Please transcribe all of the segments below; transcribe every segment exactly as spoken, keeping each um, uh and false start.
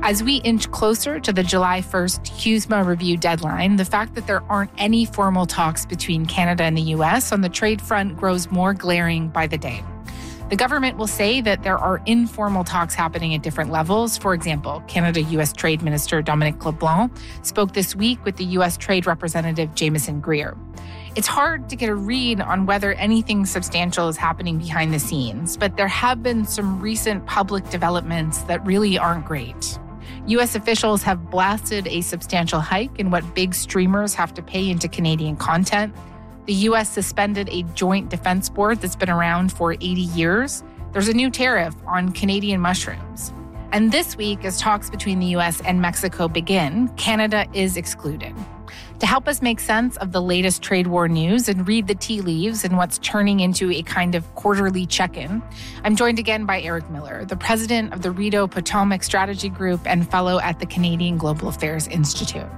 As we inch closer to the July first CUSMA review deadline, the fact that there aren't any formal talks between Canada and the U S on the trade front grows more glaring by the day. The government will say that there are informal talks happening at different levels. For example, Canada-U S Trade Minister Dominic LeBlanc spoke this week with the U S Trade Representative Jameson Greer. It's hard to get a read on whether anything substantial is happening behind the scenes, but there have been some recent public developments that really aren't great. U S officials have blasted a substantial hike in what big streamers have to pay into Canadian content. The U S suspended a joint defense board that's been around for eighty years. There's a new tariff on Canadian mushrooms. And this week, as talks between the U S and Mexico begin, Canada is excluded. To help us make sense of the latest trade war news and read the tea leaves and what's turning into a kind of quarterly check-in, I'm joined again by Eric Miller, the president of the Rideau Potomac Strategy Group and fellow at the Canadian Global Affairs Institute.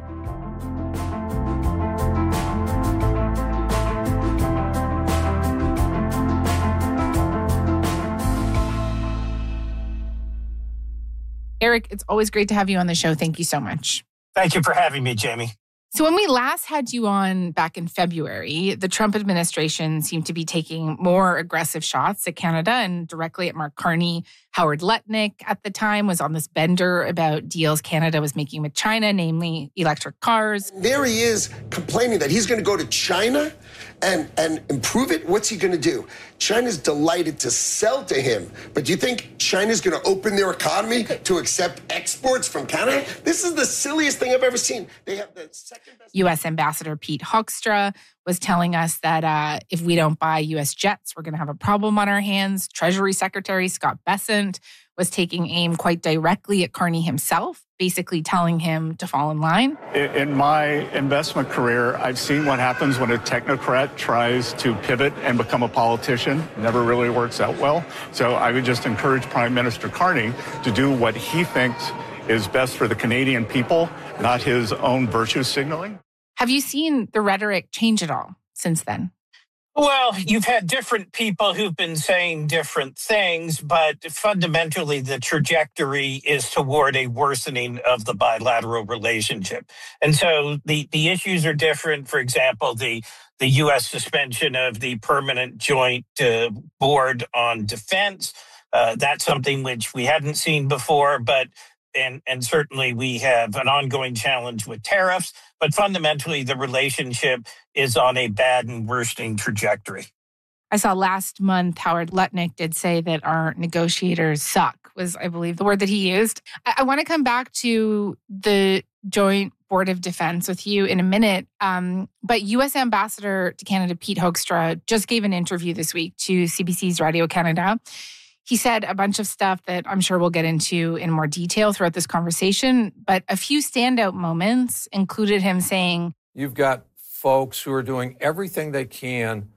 Eric, it's always great to have you on the show. Thank you so much. Thank you for having me, Jamie. So when we last had you on back in February, the Trump administration seemed to be taking more aggressive shots at Canada and directly at Mark Carney. Howard Lutnick at the time was on this bender about deals Canada was making with China, namely electric cars. There he is complaining that he's going to go to China and, and improve it. What's he going to do? China's delighted to sell to him. But do you think China's going to open their economy to accept exports from Canada? This is the silliest thing I've ever seen. They have the second best... U S Ambassador Pete Hoekstra was telling us that uh, if we don't buy U S jets, we're going to have a problem on our hands. Treasury Secretary Scott Bessent was taking aim quite directly at Carney himself, basically telling him to fall in line. In my investment career, I've seen what happens when a technocrat tries to pivot and become a politician. It never really works out well. So I would just encourage Prime Minister Carney to do what he thinks is best for the Canadian people, not his own virtue signaling. Have you seen the rhetoric change at all since then? Well, you've had different people who've been saying different things, but fundamentally the trajectory is toward a worsening of the bilateral relationship. And so the, the issues are different. For example, the, the U S suspension of the Permanent Joint uh, Board on Defense. Uh, that's something which we hadn't seen before, but And, and certainly we have an ongoing challenge with tariffs, but fundamentally the relationship is on a bad and worsening trajectory. I saw last month Howard Lutnick did say that our negotiators suck, was, I believe, the word that he used. I, I want to come back to the Joint Board of Defense with you in a minute, um, but U S Ambassador to Canada Pete Hoekstra just gave an interview this week to C B C's Radio Canada. He said a bunch of stuff that I'm sure we'll get into in more detail throughout this conversation, but a few standout moments included him saying, "You've got folks who are doing everything they can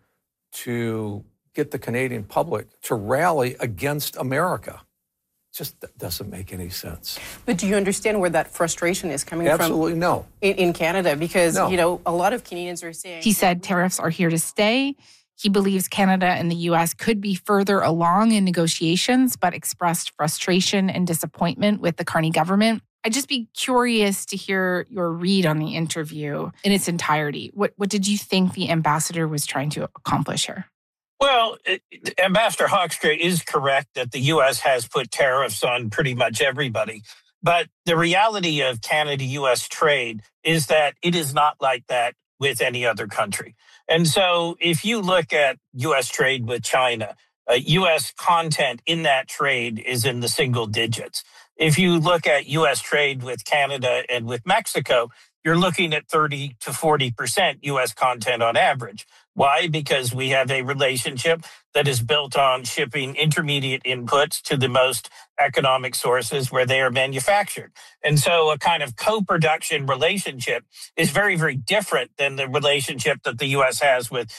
to get the Canadian public to rally against America." Just doesn't make any sense. But do you understand where that frustration is coming Absolutely from? no. In, in Canada? Because, no. you know, a lot of Canadians are saying... He said tariffs are here to stay. He believes Canada and the U S could be further along in negotiations, but expressed frustration and disappointment with the Carney government. I'd just be curious to hear your read on the interview in its entirety. What, what did you think the ambassador was trying to accomplish here? Well, Ambassador Hoekstra is correct that the U S has put tariffs on pretty much everybody. But the reality of Canada-U S trade is that it is not like that with any other country. And so if you look at U S trade with China, uh, U S content in that trade is in the single digits. If you look at U S trade with Canada and with Mexico, you're looking at thirty to forty percent U S content on average. Why? Because we have a relationship that is built on shipping intermediate inputs to the most economic sources where they are manufactured. And so a kind of co-production relationship is very, very different than the relationship that the U S has with